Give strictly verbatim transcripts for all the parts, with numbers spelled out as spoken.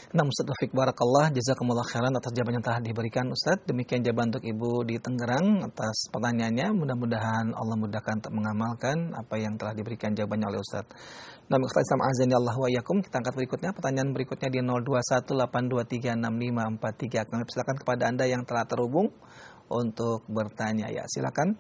Nah, Ustaz Taufik Barakallah, jazakumullah khairan atas jawaban yang telah diberikan Ustaz. Demikian jawaban untuk Ibu di Tangerang atas pertanyaannya. Mudah-mudahan Allah mudahkan untuk mengamalkan apa yang telah diberikan jawabannya oleh Ustaz. Nah, Ustaz Islam azan ya Allah wa yakum. Kita angkat berikutnya, pertanyaan berikutnya di nol dua satu delapan dua tiga enam lima empat tiga. Kami silakan kepada Anda yang telah terhubung untuk bertanya. Ya, silakan.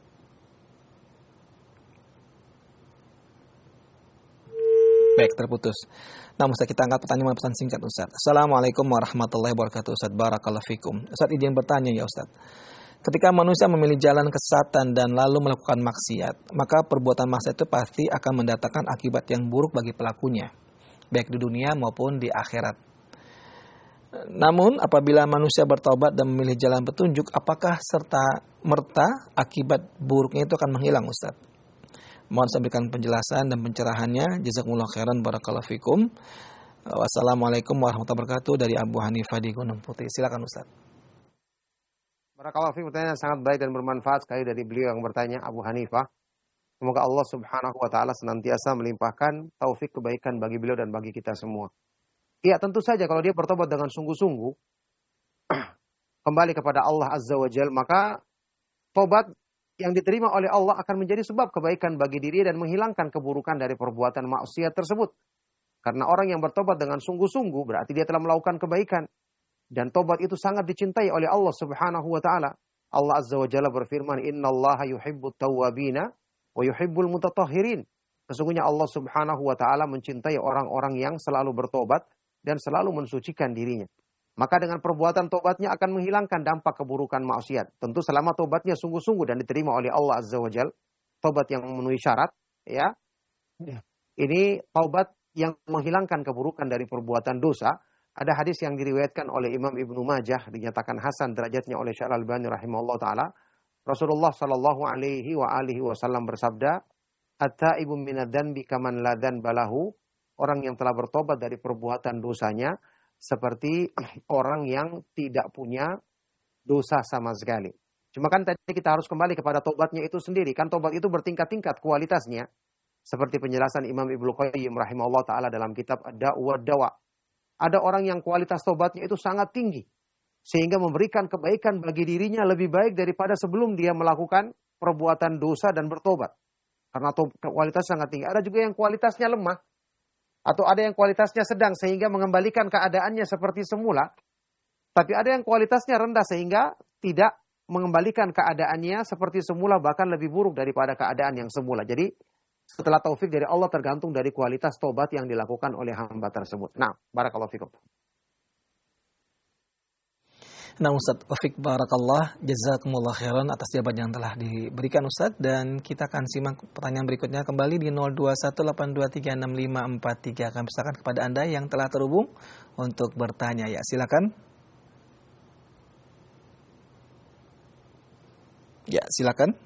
Baik, terputus. Nah, Ustaz, kita angkat pertanyaan pesan singkat Ustaz. Assalamualaikum warahmatullahi wabarakatuh Ustaz. Barakallahu fikum. Ustaz, izin bertanya ya Ustaz. Ketika manusia memilih jalan kesesatan dan lalu melakukan maksiat, maka perbuatan maksiat itu pasti akan mendatangkan akibat yang buruk bagi pelakunya, baik di dunia maupun di akhirat. Namun, apabila manusia bertaubat dan memilih jalan petunjuk, apakah serta merta akibat buruknya itu akan menghilang Ustaz? Mohon saya berikan penjelasan dan pencerahannya. Jazakumullah khairan, barakallahu fikum. Wassalamualaikum warahmatullahi wabarakatuh dari Abu Hanifah di Gunung Putih. Silakan Ustaz. Barakallahu fikum, pertanyaan sangat baik dan bermanfaat sekali dari beliau yang bertanya, Abu Hanifah. Semoga Allah Subhanahu wa taala senantiasa melimpahkan taufik kebaikan bagi beliau dan bagi kita semua. Iya, tentu saja kalau dia bertobat dengan sungguh-sungguh kembali kepada Allah Azza wa Jalla, maka tobat yang diterima oleh Allah akan menjadi sebab kebaikan bagi diri dan menghilangkan keburukan dari perbuatan maksiat tersebut. Karena orang yang bertobat dengan sungguh-sungguh berarti dia telah melakukan kebaikan. Dan tobat itu sangat dicintai oleh Allah Subhanahu wa taala. Allah Azza wa Jalla berfirman, "Innallaha yuhibbut tawwabina wa yuhibbul mutatahhirin." Sesungguhnya Allah Subhanahu wa taala mencintai orang-orang yang selalu bertobat dan selalu mensucikan dirinya. Maka dengan perbuatan tobatnya akan menghilangkan dampak keburukan maksiat. Tentu selama tobatnya sungguh-sungguh dan diterima oleh Allah Azza wa Jalla. Tobat yang memenuhi syarat. Ya. Ini tobat yang menghilangkan keburukan dari perbuatan dosa. Ada hadis yang diriwayatkan oleh Imam Ibnu Majah. Dinyatakan hasan derajatnya oleh Syekh Al-Albani rahimahullah ta'ala. Rasulullah sallallahu alaihi wa alihi wasallam bersabda, "At-taibu minadz dzanbi kaman la dzanba lahu." Orang yang telah bertobat dari perbuatan dosanya seperti orang yang tidak punya dosa sama sekali. Cuma kan tadi kita harus kembali kepada tobatnya itu sendiri. Kan tobat itu bertingkat-tingkat kualitasnya. Seperti penjelasan Imam Ibnu Qayyim rahimahullah ta'ala dalam kitab Ad-Da'u wad-Dawa. Ada orang yang kualitas tobatnya itu sangat tinggi. Sehingga memberikan kebaikan bagi dirinya lebih baik daripada sebelum dia melakukan perbuatan dosa dan bertobat. Karena kualitas sangat tinggi. Ada juga yang kualitasnya lemah. Atau ada yang kualitasnya sedang sehingga mengembalikan keadaannya seperti semula. Tapi ada yang kualitasnya rendah sehingga tidak mengembalikan keadaannya seperti semula, bahkan lebih buruk daripada keadaan yang semula. Jadi setelah taufik dari Allah tergantung dari kualitas tobat yang dilakukan oleh hamba tersebut. Nah, barakallahu fikum. Nah, Ustaz Taufik Barakallah, jazakumullah khairan atas jawaban yang telah diberikan Ustaz. Dan kita akan simak pertanyaan berikutnya kembali di nol dua satu delapan dua tiga enam lima empat tiga. Kami persilakan kepada Anda yang telah terhubung untuk bertanya. Ya, silakan. Ya, silakan.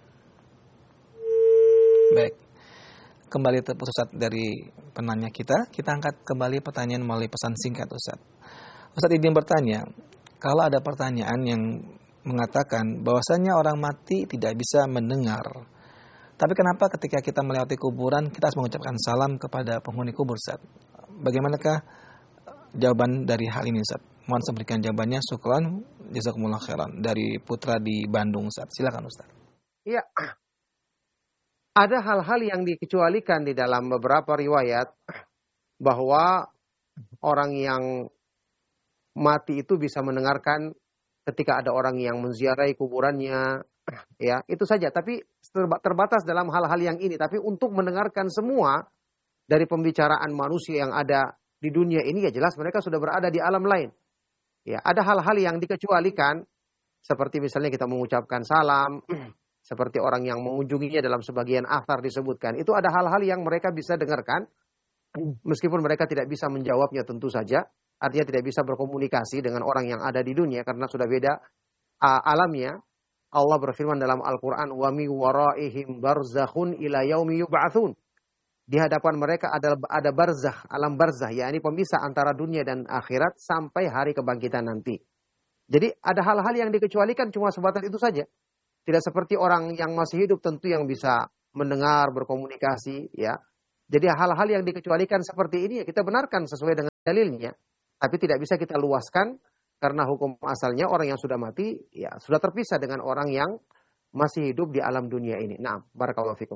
Baik. Kembali terputus Ustaz dari penanya kita. Kita angkat kembali pertanyaan melalui pesan singkat Ustaz. Ustaz izin bertanya. Kalau ada pertanyaan yang mengatakan bahwasanya orang mati tidak bisa mendengar. Tapi kenapa ketika kita melewati kuburan kita harus mengucapkan salam kepada penghuni kubur Ustaz? Bagaimanakah jawaban dari hal ini Ustaz? Mohon saya berikan jawabannya. Syukran, jazakumullah khairan. Dari Putra di Bandung Ustaz. Silakan Ustaz. Iya. Ada hal-hal yang dikecualikan di dalam beberapa riwayat bahwa orang yang mati itu bisa mendengarkan ketika ada orang yang menziarahi kuburannya, ya itu saja. Tapi terbatas dalam hal-hal yang ini. Tapi untuk mendengarkan semua dari pembicaraan manusia yang ada di dunia ini, ya jelas mereka sudah berada di alam lain. Ya, ada hal-hal yang dikecualikan, seperti misalnya kita mengucapkan salam, seperti orang yang mengunjunginya dalam sebagian athar disebutkan. Itu ada hal-hal yang mereka bisa dengarkan, meskipun mereka tidak bisa menjawabnya tentu saja. Artinya tidak bisa berkomunikasi dengan orang yang ada di dunia karena sudah beda uh, alamnya. Allah berfirman dalam Al-Quran, wa mi waraihim barzakhun ila yaumi yub'atsun. Di hadapan mereka ada ada barzakh, alam barzakh, yakni pemisah antara dunia dan akhirat sampai hari kebangkitan nanti. Jadi ada hal-hal yang dikecualikan cuma sebatas itu saja. Tidak seperti orang yang masih hidup tentu yang bisa mendengar, berkomunikasi, ya. Jadi hal-hal yang dikecualikan seperti ini ya kita benarkan sesuai dengan dalilnya. Tapi tidak bisa kita luaskan karena hukum asalnya orang yang sudah mati ya sudah terpisah dengan orang yang masih hidup di alam dunia ini. Nah, barakallahu fikum.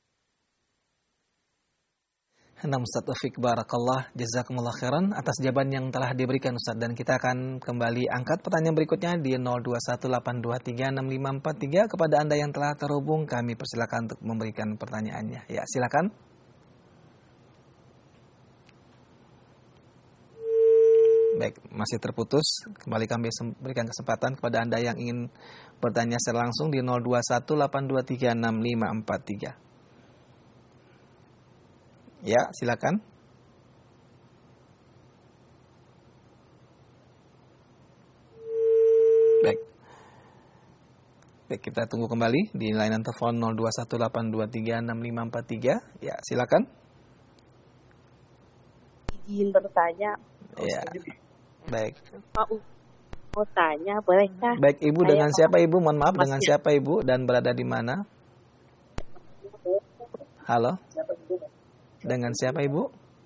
Nah, Ustaz Taufik Barakallah, jazakumullah khairan atas jawaban yang telah diberikan Ustaz. Dan kita akan kembali angkat pertanyaan berikutnya di nol dua satu delapan dua tiga enam lima empat tiga. Kepada Anda yang telah terhubung, kami persilakan untuk memberikan pertanyaannya. Ya, silakan. Baik, masih terputus. Kembali kami berikan kesempatan kepada Anda yang ingin bertanya secara langsung di nol dua satu delapan dua tiga enam lima empat tiga. Ya, silakan. Baik. Baik, kita tunggu kembali di layanan telepon nol dua satu delapan dua tiga enam lima empat tiga. Ya, silakan. Izin bertanya. Ya. Baik. Mau, mau tanya, bolehkah? Baik, Ibu, Saya dengan siapa Ibu? Mohon maaf, Mas dengan ya. siapa Ibu dan berada di mana? Halo? Dengan siapa Ibu?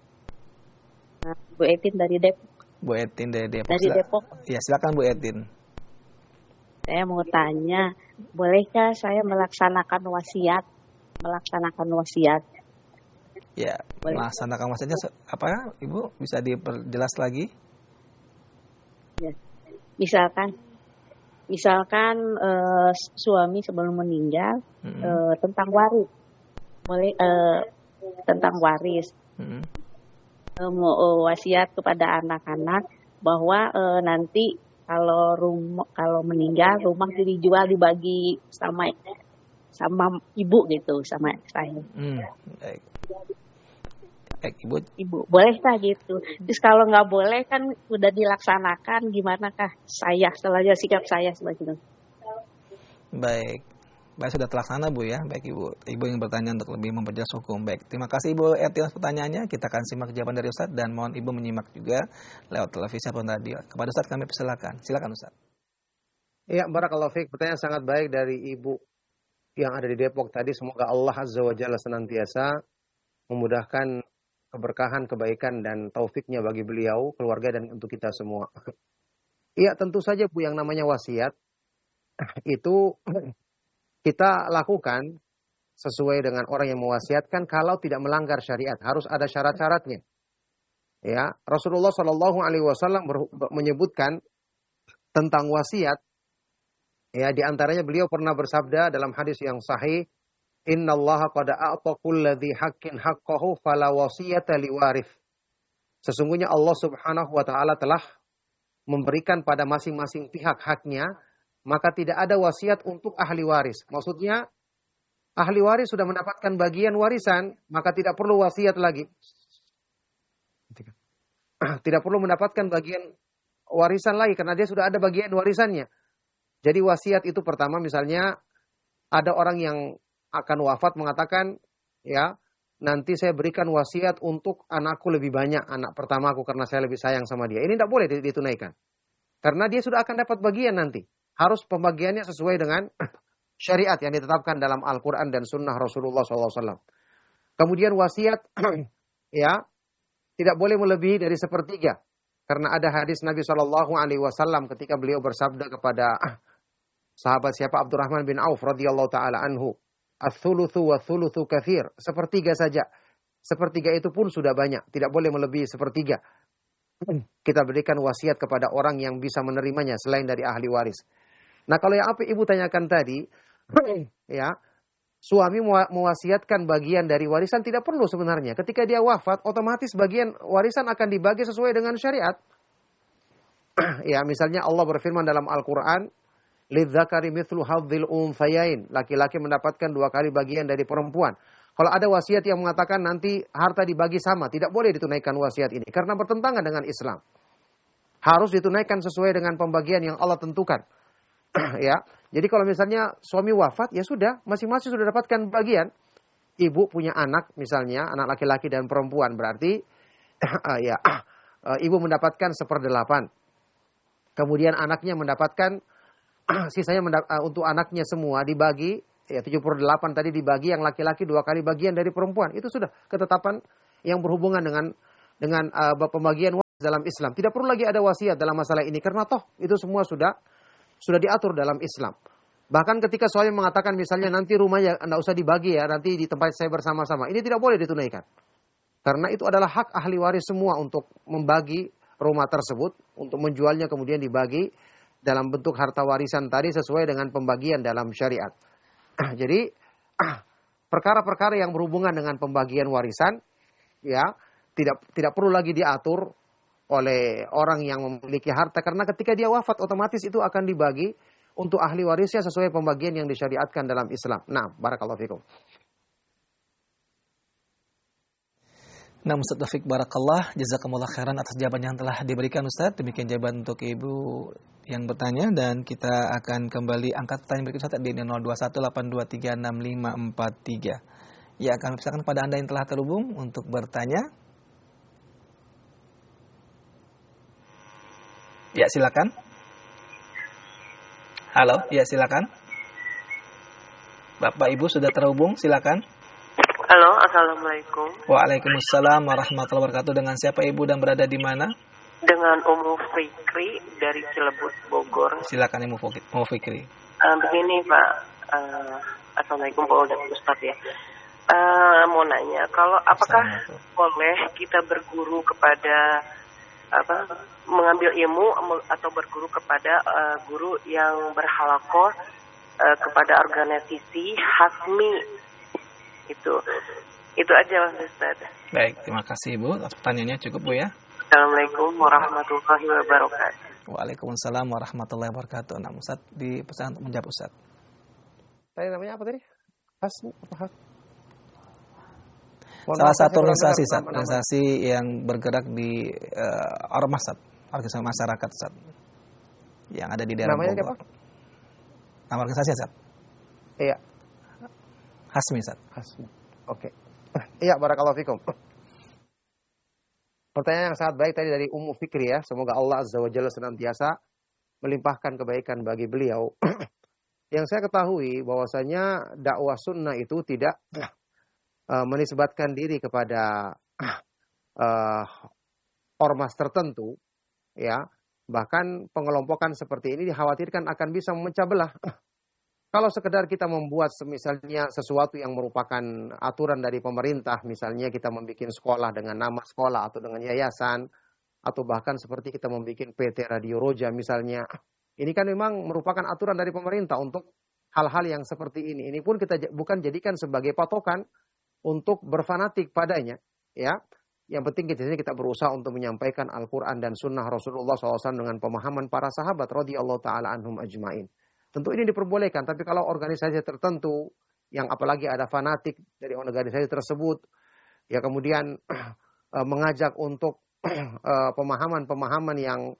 Bu Etin dari Depok. Bu Etin dari Depok. Dari Sila- Depok. Ya, silakan Bu Etin. Saya mau tanya, bolehkah saya melaksanakan wasiat? Melaksanakan wasiat. Ya, Boleh. melaksanakan wasiatnya se- apa Ibu? Bisa diperjelas lagi? Ya. Misalkan, misalkan eh, suami sebelum meninggal Mm-mm. eh, tentang waris, boleh eh, tentang waris. Mm-mm. Eh, mau eh, wasiat kepada anak-anak bahwa eh, nanti kalau rumah kalau meninggal rumah dijual dibagi sama sama ibu gitu sama saya Hmm, baik. Baik, Ibu. ibu bolehkah gitu terus kalau nggak boleh kan udah dilaksanakan gimana kah saya setelahnya sikap saya sebagai itu. Baik. Baik, sudah terlaksana Bu ya. Baik Ibu. Ibu yang bertanya untuk lebih memperjelas hukum. Baik, terima kasih Ibu Etin atas pertanyaannya. Kita akan simak jawaban dari Ustadz dan mohon Ibu menyimak juga lewat televisi atau radio. Kepada Ustadz kami persilakan. Silakan Ustadz. Ya, barakallahu fiik. Pertanyaan sangat baik dari Ibu yang ada di Depok tadi. Semoga Allah Azza wa Jalla senantiasa memudahkan keberkahan, kebaikan, dan taufiknya bagi beliau, keluarga, dan untuk kita semua. Iya, tentu saja Bu, yang namanya wasiat itu kita lakukan sesuai dengan orang yang mewasiatkan kalau tidak melanggar syariat. Harus ada syarat-syaratnya. Ya, Rasulullah Shallallahu Alaihi Wasallam menyebutkan tentang wasiat. Ya, di antaranya beliau pernah bersabda dalam hadis yang sahih, Inna Allah qad a'ta kulladzi haqqin haqqahu fala wasiyata liwarith. Sesungguhnya Allah Subhanahu wa taala telah memberikan pada masing-masing pihak haknya, maka tidak ada wasiat untuk ahli waris. Maksudnya ahli waris sudah mendapatkan bagian warisan, maka tidak perlu wasiat lagi. Tidak perlu mendapatkan bagian warisan lagi karena dia sudah ada bagian warisannya. Jadi wasiat itu pertama misalnya ada orang yang akan wafat mengatakan, ya, nanti saya berikan wasiat untuk anakku lebih banyak, anak pertamaku karena saya lebih sayang sama dia. Ini tidak boleh ditunaikan. Karena dia sudah akan dapat bagian nanti. Harus pembagiannya sesuai dengan syariat yang ditetapkan dalam Al-Quran dan Sunnah Rasulullah shallallahu alaihi wasallam. Kemudian wasiat, ya, tidak boleh melebihi dari sepertiga. Karena ada hadis Nabi shallallahu alaihi wasallam ketika beliau bersabda kepada sahabat siapa Abdurrahman bin Auf radhiyallahu taala anhu, "Ats-tsulutsu wa tsulutsu katsir." Sepertiga saja. Sepertiga itu pun sudah banyak, tidak boleh melebihi sepertiga. Kita berikan wasiat kepada orang yang bisa menerimanya selain dari ahli waris. Nah, kalau yang apa Ibu tanyakan tadi, ya, suami mewasiatkan bagian dari warisan tidak perlu sebenarnya. Ketika dia wafat, otomatis bagian warisan akan dibagi sesuai dengan syariat. Ya, misalnya Allah berfirman dalam Al-Qur'an, "Lidzakari mithlu hadzil unthayain." Laki-laki mendapatkan dua kali bagian dari perempuan. Kalau ada wasiat yang mengatakan nanti harta dibagi sama, tidak boleh ditunaikan wasiat ini karena bertentangan dengan Islam. Harus ditunaikan sesuai dengan pembagian yang Allah tentukan. Ya. Jadi kalau misalnya suami wafat, ya sudah, masing-masing sudah dapatkan bagian. Ibu punya anak misalnya, anak laki-laki dan perempuan, berarti ya, ibu mendapatkan seperdelapan. Kemudian anaknya mendapatkan sisanya mendap- untuk anaknya semua dibagi. Ya, tujuh puluh delapan tadi dibagi, yang laki-laki dua kali bagian dari perempuan. Itu sudah ketetapan yang berhubungan dengan dengan uh, pembagian waris dalam Islam. Tidak perlu lagi ada wasiat dalam masalah ini karena toh itu semua sudah sudah diatur dalam Islam. Bahkan ketika suami mengatakan misalnya nanti rumahnya enggak usah dibagi ya, nanti di tempat saya bersama-sama. Ini tidak boleh ditunaikan. Karena itu adalah hak ahli waris semua untuk membagi rumah tersebut, untuk menjualnya kemudian dibagi dalam bentuk harta warisan tadi sesuai dengan pembagian dalam syariat. Jadi perkara-perkara yang berhubungan dengan pembagian warisan ya tidak tidak perlu lagi diatur oleh orang yang memiliki harta karena ketika dia wafat otomatis itu akan dibagi untuk ahli warisnya sesuai pembagian yang disyariatkan dalam Islam. Nah, barakallahu fikum. Nah, Ustaz Taufik Barakallah, jazakumullah khairan atas jawaban yang telah diberikan Ustaz. Demikian jawaban untuk Ibu yang bertanya dan kita akan kembali angkat pertanyaan berikutnya Ustaz di nol dua satu delapan dua tiga enam lima empat tiga. Ya, akan silakan kepada Anda yang telah terhubung untuk bertanya. Ya, silakan. Halo, ya silakan. Bapak Ibu sudah terhubung, silakan. Halo, Assalamualaikum. Waalaikumsalam warahmatullahi wabarakatuh. Dengan siapa Ibu dan berada di mana? Dengan Umu Fikri dari Cilebut, Bogor. Silakan Ibu Fikri. Uh, begini Pak, uh, Assalamualaikum Pak Ustaz ya. Uh, mau nanya, kalau apakah boleh kita berguru kepada apa mengambil ilmu atau berguru kepada uh, guru yang berhalakoh uh, kepada organisasi Hasmi? Itu itu aja Ustaz. Baik, terima kasih Ibu atas pertanyaannya, cukup Bu ya. Assalamualaikum warahmatullahi wabarakatuh. Waalaikumsalam warahmatullahi wabarakatuh. Nah, Ustaz dipesan untuk menjawab Ustaz. Tadi namanya apa tadi? Hasmi apa? Salah satu organisasi Ustaz, organisasi yang bergerak di uh, ormas Ustaz, organisasi masyarakat Ustaz. Yang ada di daerah Bogor. Namanya apa? Nama organisasi Ustaz? Iya. Hasmi Ustaz. Hasmi. Oke. Okay. Iya, barakallahu fikum. Pertanyaan yang sangat baik tadi dari Ummu Fikri ya. Semoga Allah Azza wa Jalla senantiasa melimpahkan kebaikan bagi beliau. Yang saya ketahui bahwasanya dakwah sunnah itu tidak uh, menisbatkan diri kepada uh, ormas tertentu ya. Bahkan pengelompokan seperti ini dikhawatirkan akan bisa memecah belah. Kalau sekedar kita membuat misalnya sesuatu yang merupakan aturan dari pemerintah, misalnya kita membuat sekolah dengan nama sekolah atau dengan yayasan, atau bahkan seperti kita membuat P T Radio Roja misalnya. Ini kan memang merupakan aturan dari pemerintah untuk hal-hal yang seperti ini. Ini pun kita bukan jadikan sebagai patokan untuk berfanatik padanya. Ya, yang penting kita kita berusaha untuk menyampaikan Al-Quran dan Sunnah Rasulullah shallallahu alaihi wasallam dengan pemahaman para sahabat radhiyallahu taala anhum ajmain. Tentu ini diperbolehkan, tapi kalau organisasi tertentu yang apalagi ada fanatik dari organisasi tersebut, ya kemudian uh, mengajak untuk uh, pemahaman-pemahaman yang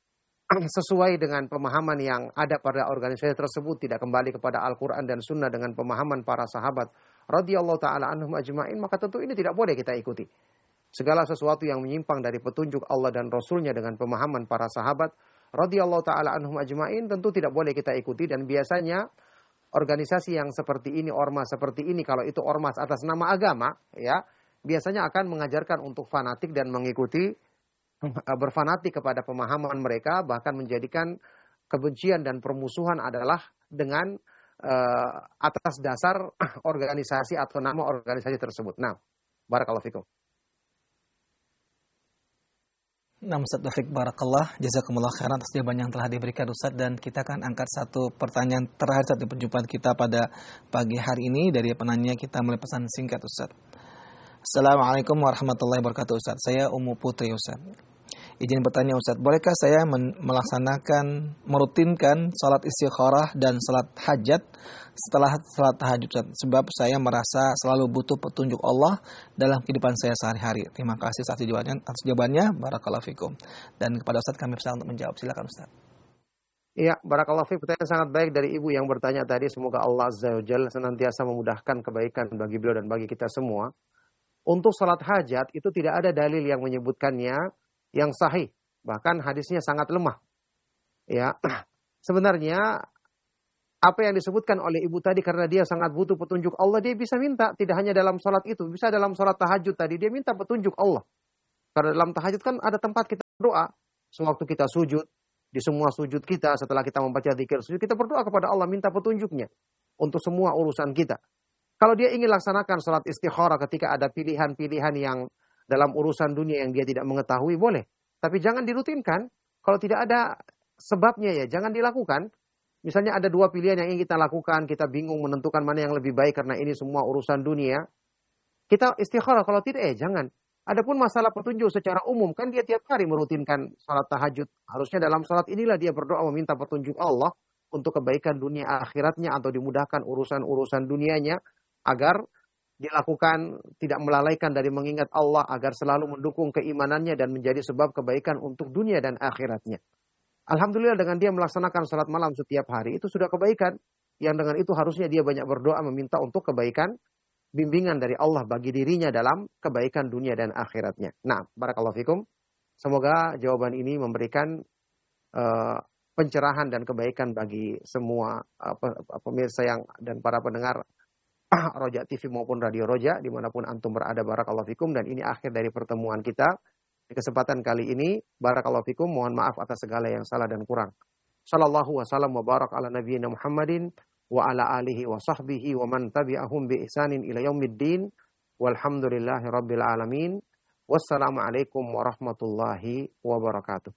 sesuai dengan pemahaman yang ada pada organisasi tersebut, tidak kembali kepada Al-Quran dan Sunnah dengan pemahaman para sahabat radhiyallahu taala anhum ajmain, maka tentu ini tidak boleh kita ikuti. Segala sesuatu yang menyimpang dari petunjuk Allah dan Rasulnya dengan pemahaman para sahabat radhiyallahu taala anhum ajmain tentu tidak boleh kita ikuti. Dan biasanya organisasi yang seperti ini, ormas seperti ini, kalau itu ormas atas nama agama ya, biasanya akan mengajarkan untuk fanatik dan mengikuti berfanatik kepada pemahaman mereka, bahkan menjadikan kebencian dan permusuhan adalah dengan uh, atas dasar organisasi atau nama organisasi tersebut. Nah, barakallahu fikum. Nah, Ustaz Taufik Barakallah, jazakumullah khairan atas jawaban yang telah diberikan Ustaz, dan kita akan angkat satu pertanyaan terakhir saat di perjumpaan kita pada pagi hari ini dari penanya kita melalui pesan singkat Ustaz. Assalamualaikum warahmatullahi wabarakatuh Ustaz. Saya Ummu Putri Ustaz. Izin bertanya Ustaz, bolehkah saya men- melaksanakan, merutinkan salat istikharah dan salat hajat setelah salat tahajud Ustaz? Sebab saya merasa selalu butuh petunjuk Allah dalam kehidupan saya sehari-hari. Terima kasih atas jawabannya, atas jawabannya. Barakallahu fikum. Dan kepada Ustaz kami persilakan untuk menjawab. Silakan Ustaz. Iya, barakallahu fikum. Pertanyaan sangat baik dari ibu yang bertanya tadi. Semoga Allah Azza wa Jalla senantiasa memudahkan kebaikan bagi beliau dan bagi kita semua. Untuk salat hajat itu tidak ada dalil yang menyebutkannya yang sahih, bahkan hadisnya sangat lemah. Ya, sebenarnya apa yang disebutkan oleh ibu tadi karena dia sangat butuh petunjuk Allah, dia bisa minta, tidak hanya dalam sholat itu, bisa dalam sholat tahajud tadi dia minta petunjuk Allah. Karena dalam tahajud kan ada tempat kita Doa sewaktu kita sujud, di semua sujud kita setelah kita membaca zikir sujud, kita berdoa kepada Allah minta petunjuknya untuk semua urusan kita. Kalau dia ingin laksanakan salat istikharah ketika ada pilihan-pilihan yang dalam urusan dunia yang dia tidak mengetahui, boleh. Tapi jangan dirutinkan. Kalau tidak ada sebabnya ya jangan dilakukan. Misalnya ada dua pilihan yang ingin kita lakukan, kita bingung menentukan mana yang lebih baik karena ini semua urusan dunia. Kita istikharah, kalau tidak ya jangan. Adapun masalah petunjuk secara umum, kan dia tiap hari merutinkan salat tahajud. Harusnya dalam salat inilah dia berdoa meminta petunjuk Allah untuk kebaikan dunia akhiratnya atau dimudahkan urusan-urusan dunianya agar dilakukan tidak melalaikan dari mengingat Allah, agar selalu mendukung keimanannya dan menjadi sebab kebaikan untuk dunia dan akhiratnya. Alhamdulillah dengan dia melaksanakan salat malam setiap hari itu sudah kebaikan. Yang dengan itu harusnya dia banyak berdoa meminta untuk kebaikan, bimbingan dari Allah bagi dirinya dalam kebaikan dunia dan akhiratnya. Nah, barakallahu fikum. Semoga jawaban ini memberikan uh, pencerahan dan kebaikan bagi semua uh, pemirsa yang dan para pendengar Roja T V maupun Radio Roja dimanapun antum berada, barakallahu fikum. Dan ini akhir dari pertemuan kita di kesempatan kali ini. Barakallahu fikum, mohon maaf atas segala yang salah dan kurang. Sallallahu wasallam wa barak ala nabiyyina Muhammadin wa ala alihi wa sahbihi wa man tabi'ahum bi ihsanin ila yaumiddin walhamdulillahi rabbil alamin. Wassalamualaikum warahmatullahi wabarakatuh.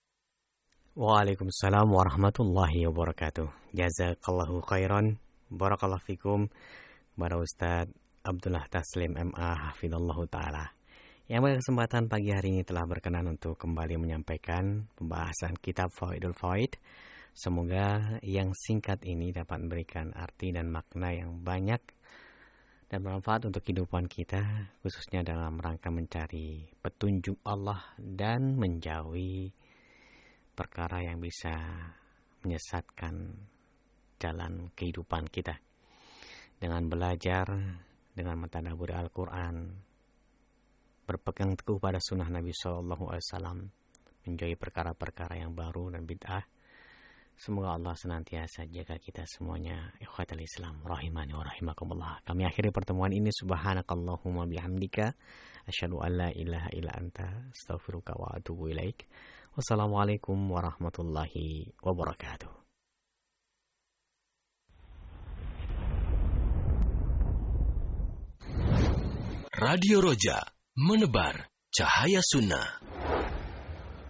Waalaikumsalam warahmatullahi wabarakatuh. Jazakallahu khairan. Barakallahu fikum. Kepada Ustaz Abdullah Taslim M A Hafidhallahu Ta'ala, yang pada kesempatan pagi hari ini telah berkenan untuk kembali menyampaikan pembahasan kitab Fawaidul Fawaid. Semoga yang singkat ini dapat memberikan arti dan makna yang banyak dan bermanfaat untuk kehidupan kita, khususnya dalam rangka mencari petunjuk Allah dan menjauhi perkara yang bisa menyesatkan jalan kehidupan kita. Dengan belajar, dengan mentadabburi Al-Quran, berpegang teguh pada sunnah Nabi shallallahu alaihi wasallam, menjauhi perkara-perkara yang baru dan bid'ah. Semoga Allah senantiasa jaga kita semuanya. Ikhwatal Islam rahimani wa rahimakumullah. Kami akhiri pertemuan ini. Subhanakallahumma bihamdika asyhadu an la ilaha illa anta astaghfiruka wa atubu ilaik. Wassalamualaikum warahmatullahi wabarakatuh. Radio Roja, menebar cahaya sunnah.